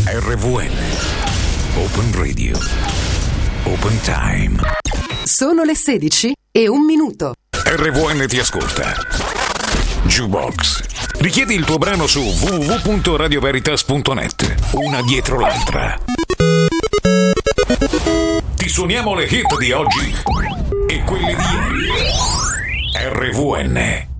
RVN Open Radio Open Time. Sono le 16:01. RVN ti ascolta. Jukebox. Richiedi il tuo brano su www.radioveritas.net. Una dietro l'altra. Ti suoniamo le hit di oggi e quelle di ieri. RVN.